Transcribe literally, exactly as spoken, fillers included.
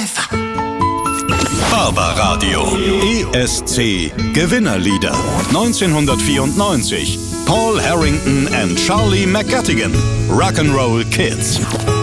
einfach. Barbaradio. E S C Gewinnerlieder. neunzehnhundertvierundneunzig. Paul Harrington and Charlie McGettigan. Rock'n'Roll Kids.